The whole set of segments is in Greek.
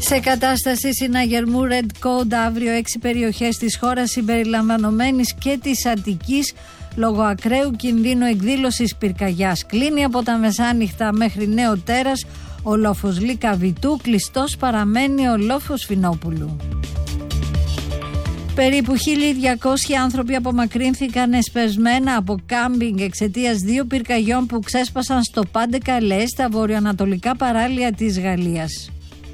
Σε κατάσταση συναγερμού Red Code αύριο 6 περιοχές της χώρας συμπεριλαμβανομένης και της Αττικής λόγω ακραίου κινδύνου εκδήλωσης πυρκαγιάς. Κλείνει από τα μεσάνυχτα μέχρι νέο τέρας ο λόφος Λυκαβητού, κλειστός παραμένει ο λόφος Φινόπουλου. Περίπου 1.200 άνθρωποι απομακρύνθηκαν εσπεσμένα από κάμπινγκ εξαιτίας 2 πυρκαγιών που ξέσπασαν στο Πάντε Καλέ στα βορειοανατολικά παράλια της Γαλλίας.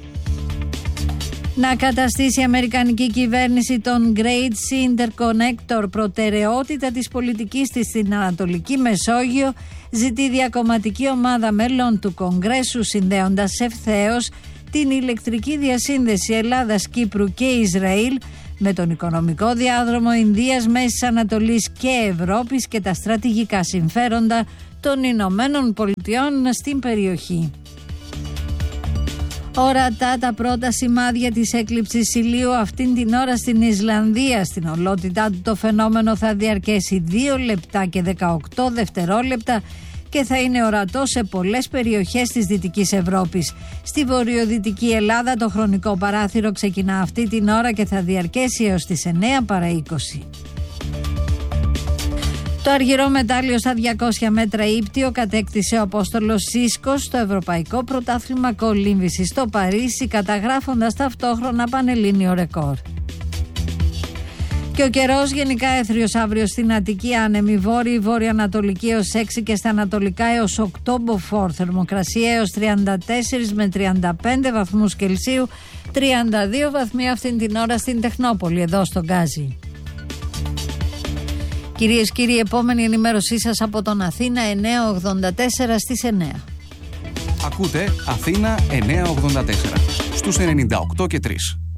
Να καταστήσει η Αμερικανική κυβέρνηση τον Great Sea Interconnector προτεραιότητα της πολιτικής της στην Ανατολική Μεσόγειο, ζητεί διακομματική ομάδα μέλων του Κογκρέσου, συνδέοντας ευθέως την ηλεκτρική διασύνδεση Ελλάδας, Κύπρου και Ισραήλ με τον οικονομικό διάδρομο Ινδίας, Μέσης Ανατολής και Ευρώπης και τα στρατηγικά συμφέροντα των Ηνωμένων Πολιτειών στην περιοχή. Ορατά τα πρώτα σημάδια της έκλειψης ηλίου αυτήν την ώρα στην Ισλανδία. Στην ολότητά του το φαινόμενο θα διαρκέσει 2 λεπτά και 18 δευτερόλεπτα και θα είναι ορατό σε πολλές περιοχές της Δυτικής Ευρώπης. Στη βορειοδυτική Ελλάδα το χρονικό παράθυρο ξεκινά αυτή την ώρα και θα διαρκέσει έως τις 9 παρά 20. Το αργυρό μετάλλιο στα 200 μέτρα ύπτιο κατέκτησε ο Απόστολος Σίσκος στο Ευρωπαϊκό Πρωτάθλημα Κολύμβησης στο Παρίσι, καταγράφοντας ταυτόχρονα πανελλήνιο ρεκόρ. Και ο καιρός γενικά έθριος αύριο στην Αττική, άνεμη βόρειη, βόρειο-ανατολική έως 6 και στα ανατολικά έως 8 μποφόρ. Θερμοκρασία έως 34 με 35 βαθμούς Κελσίου, 32 βαθμοί αυτήν την ώρα στην Τεχνόπολη, εδώ στον Γκάζι. Κυρίες και κύριοι, επόμενη ενημέρωσή σας από τον Αθήνα 984 στις 9. Ακούτε Αθήνα 984 στους 98 και 3.